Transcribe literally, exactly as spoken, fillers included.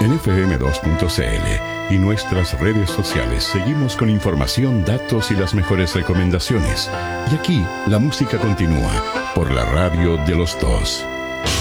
En F M dos punto C L y nuestras redes sociales seguimos con información, datos y las mejores recomendaciones. Y aquí la música continúa por la radio de los dos.